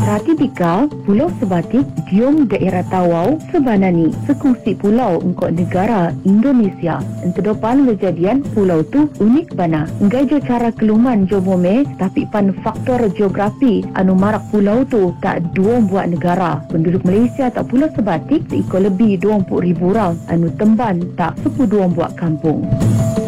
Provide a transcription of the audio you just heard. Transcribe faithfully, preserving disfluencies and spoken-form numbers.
Prativika, Pulau Sebatik, Diom daerah Tawau, Sebanani, sekungsi pulau engkau negara Indonesia. Entedopan kejadian pulau tu unik bana. Enggai jo cara keluman jo bome, tapi pan faktor geografi anu marak pulau tu tak dua buat negara. Penduduk Malaysia tak Pulau Sebatik seikut lebih dua puluh ribu orang, anu temban tak sepuluh dua buat kampung.